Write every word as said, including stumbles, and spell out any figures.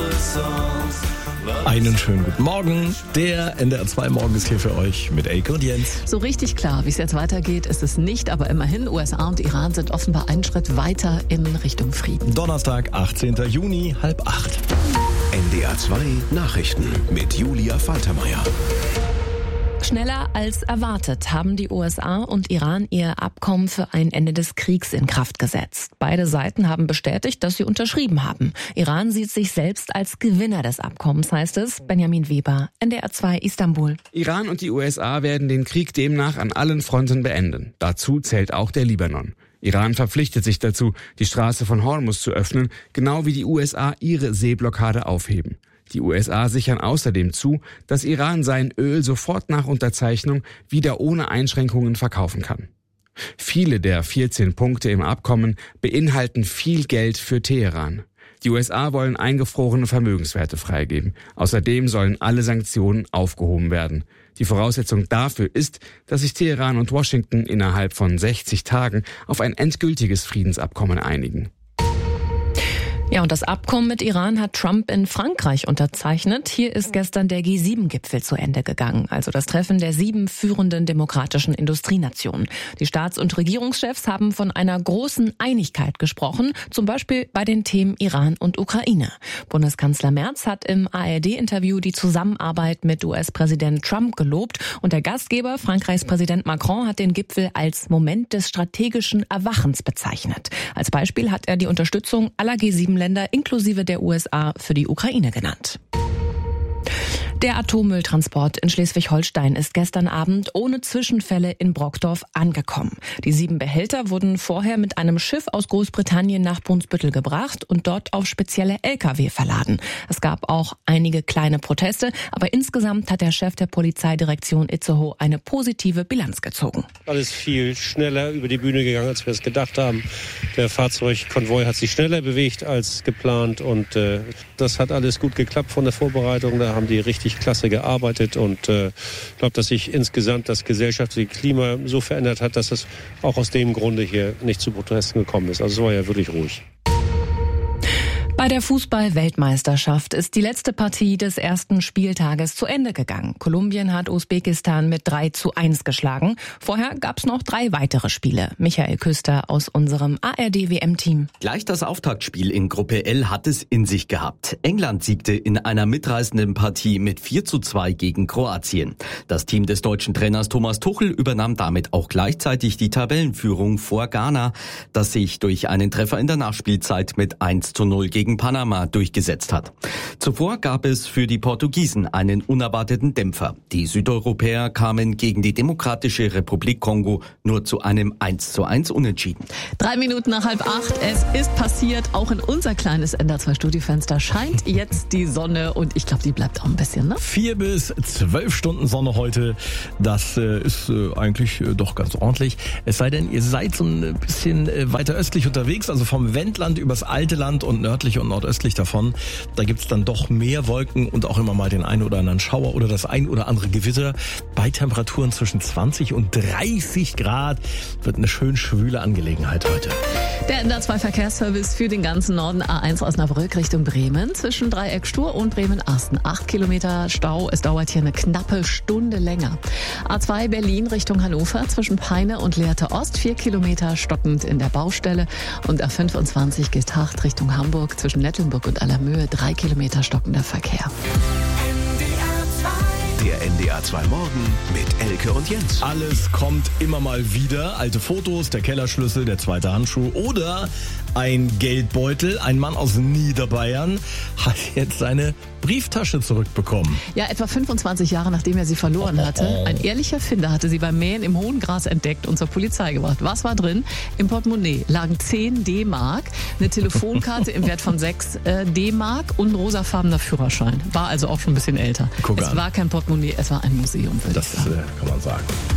Einen schönen guten Morgen. Der N D R zwei Morgen ist hier für euch mit Elke und Jens. So richtig klar, wie es jetzt weitergeht, ist es nicht, aber immerhin, U S A und Iran sind offenbar einen Schritt weiter in Richtung Frieden. Donnerstag, achtzehnter Juni, halb acht. N D R zwei Nachrichten mit Julia Faltermeier. Schneller als erwartet haben die U S A und Iran ihr Abkommen für ein Ende des Kriegs in Kraft gesetzt. Beide Seiten haben bestätigt, dass sie unterschrieben haben. Iran sieht sich selbst als Gewinner des Abkommens, heißt es. Benjamin Weber, N D R zwei Istanbul. Iran und die U S A werden den Krieg demnach an allen Fronten beenden. Dazu zählt auch der Libanon. Iran verpflichtet sich dazu, die Straße von Hormuz zu öffnen, genau wie die U S A ihre Seeblockade aufheben. Die U S A sichern außerdem zu, dass Iran sein Öl sofort nach Unterzeichnung wieder ohne Einschränkungen verkaufen kann. Viele der vierzehn Punkte im Abkommen beinhalten viel Geld für Teheran. Die U S A wollen eingefrorene Vermögenswerte freigeben. Außerdem sollen alle Sanktionen aufgehoben werden. Die Voraussetzung dafür ist, dass sich Teheran und Washington innerhalb von sechzig Tagen auf ein endgültiges Friedensabkommen einigen. Ja, und das Abkommen mit Iran hat Trump in Frankreich unterzeichnet. Hier ist gestern der G sieben Gipfel zu Ende gegangen, also das Treffen der sieben führenden demokratischen Industrienationen. Die Staats- und Regierungschefs haben von einer großen Einigkeit gesprochen, zum Beispiel bei den Themen Iran und Ukraine. Bundeskanzler Merz hat im A R D-Interview die Zusammenarbeit mit U S-Präsident Trump gelobt und der Gastgeber, Frankreichs Präsident Macron, hat den Gipfel als Moment des strategischen Erwachens bezeichnet. Als Beispiel hat er die Unterstützung aller G sieben Länder inklusive der U S A für die Ukraine genannt. Der Atommülltransport in Schleswig-Holstein ist gestern Abend ohne Zwischenfälle in Brockdorf angekommen. Die sieben Behälter wurden vorher mit einem Schiff aus Großbritannien nach Brunsbüttel gebracht und dort auf spezielle L K W verladen. Es gab auch einige kleine Proteste, aber insgesamt hat der Chef der Polizeidirektion Itzehoe eine positive Bilanz gezogen. Alles viel schneller über die Bühne gegangen, als wir es gedacht haben. Der Fahrzeugkonvoi hat sich schneller bewegt als geplant und äh, das hat alles gut geklappt von der Vorbereitung. Da haben die richtig klasse gearbeitet und ich äh, glaube, dass sich insgesamt das gesellschaftliche Klima so verändert hat, dass es auch aus dem Grunde hier nicht zu Protesten gekommen ist. Also es war ja wirklich ruhig. Bei der Fußball-Weltmeisterschaft ist die letzte Partie des ersten Spieltages zu Ende gegangen. Kolumbien hat Usbekistan mit drei zu eins geschlagen. Vorher gab es noch drei weitere Spiele. Michael Küster aus unserem A R D W M-Team. Gleich das Auftaktspiel in Gruppe L hat es in sich gehabt. England siegte in einer mitreißenden Partie mit vier zu zwei gegen Kroatien. Das Team des deutschen Trainers Thomas Tuchel übernahm damit auch gleichzeitig die Tabellenführung vor Ghana, das sich durch einen Treffer in der Nachspielzeit mit eins zu null gegen Panama durchgesetzt hat. Zuvor gab es für die Portugiesen einen unerwarteten Dämpfer. Die Südeuropäer kamen gegen die Demokratische Republik Kongo nur zu einem eins zu eins Unentschieden. Drei Minuten nach halb acht, es ist passiert. Auch in unser kleines N D R zwei Studiofenster scheint jetzt die Sonne und ich glaube, die bleibt auch ein bisschen, ne? Vier bis zwölf Stunden Sonne heute, das äh, ist äh, eigentlich äh, doch ganz ordentlich. Es sei denn, ihr seid so ein bisschen äh, weiter östlich unterwegs, also vom Wendland übers alte Land und nördlich und nordöstlich davon. Da gibt's dann doch mehr Wolken und auch immer mal den einen oder anderen Schauer oder das ein oder andere Gewitter. Bei Temperaturen zwischen zwanzig und dreißig Grad wird eine schön schwüle Angelegenheit heute. Der N D R zwei Verkehrsservice für den ganzen Norden. A eins Osnabrück Richtung Bremen. Zwischen Dreieck Stur und Bremen-Asten. Acht Kilometer Stau. Es dauert hier eine knappe Stunde länger. A zwei Berlin Richtung Hannover. Zwischen Peine und Lehrte Ost. Vier Kilometer stockend in der Baustelle. Und A fünfundzwanzig Geesthacht Richtung Hamburg. Zwischen Nettelnburg und Allermöhe. Drei Kilometer stockender Verkehr. Der N D R zwei Morgen mit Elke und Jens. Alles kommt immer mal wieder. Alte Fotos, der Kellerschlüssel, der zweite Handschuh oder ein Geldbeutel. Ein Mann aus Niederbayern hat jetzt seine Brieftasche zurückbekommen. Ja, etwa fünfundzwanzig Jahre nachdem er sie verloren hatte. Ein ehrlicher Finder hatte sie beim Mähen im hohen Gras entdeckt und zur Polizei gebracht. Was war drin? Im Portemonnaie lagen zehn D-Mark, eine Telefonkarte im Wert von sechs D-Mark und ein rosafarbener Führerschein. War also auch schon ein bisschen älter. Guck es an. war kein Portemonnaie, es war ein Museum, würde ich Das sagen. äh, kann man sagen.